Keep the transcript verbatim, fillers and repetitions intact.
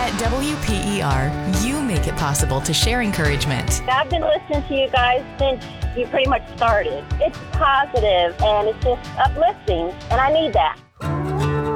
At W P E R, you make it possible to share encouragement. I've been listening to you guys since you pretty much started. It's positive and it's just uplifting, and I need that.